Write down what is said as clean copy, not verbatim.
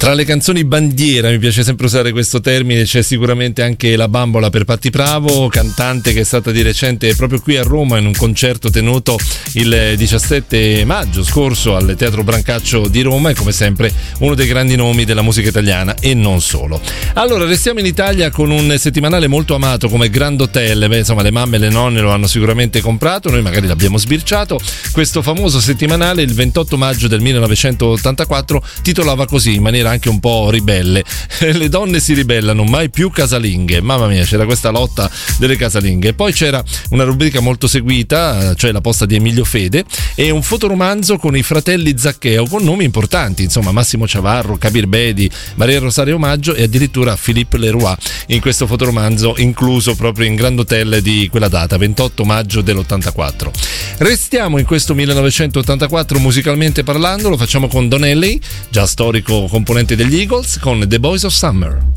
Tra le canzoni bandiera, mi piace sempre usare questo termine, c'è sicuramente anche La bambola per Patti Pravo, cantante che è stata di recente proprio qui a Roma in un concerto tenuto il 17 maggio scorso al Teatro Brancaccio di Roma, e come sempre uno dei grandi nomi della musica italiana e non solo. Allora, restiamo in Italia con un settimanale molto amato come Grand Hotel. Insomma, le mamme e le nonne lo hanno sicuramente comprato, noi magari l'abbiamo sbirciato. Questo famoso settimanale il 28 maggio del 1984 titolava così, in maniera anche un po' ribelle: le donne si ribellano, mai più casalinghe. Mamma mia, c'era questa lotta delle casalinghe. Poi c'era una rubrica molto seguita, cioè la posta di Emilio Fede, e un fotoromanzo con i fratelli Zaccheo, con nomi importanti, insomma Massimo Ciavarro, Kabir Bedi, Maria Rosario Maggio e addirittura Philippe Leroy in questo fotoromanzo incluso proprio in Grand Hotel di quella data, 28 maggio dell'84. Restiamo in questo 1984 musicalmente parlando, lo facciamo con Don Henley, già storico componente degli Eagles, con The Boys of Summer.